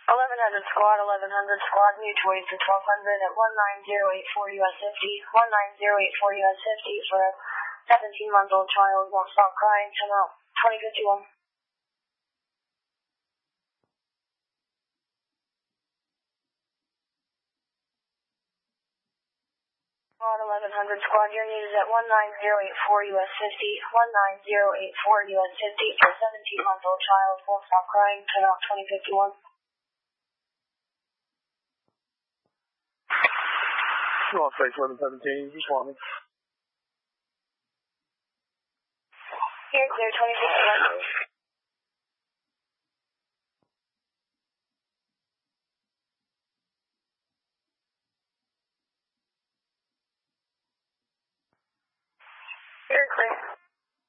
1100 squad, 1100 squad, new toys to 1200 at 19084 US 50, 19084 US 50 for a 17-month-old child, won't stop crying, come out, 2051. Squad, 1100 squad, your news at 19084 US 50, 19084 US 50 for a 17-month-old child, won't stop crying, come out, 2051. Lost 1117, just want me. Here, clear 2051.